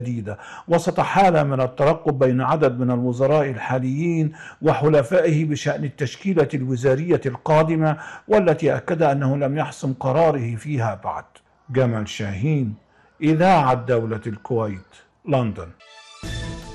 جديدة وسط حالة من الترقب بين عدد من الوزراء الحاليين وحلفائه بشأن التشكيلة الوزارية القادمة، والتي أكد أنه لم يحسم قراره فيها بعد. جمال شاهين، إذاعة دولة الكويت، لندن.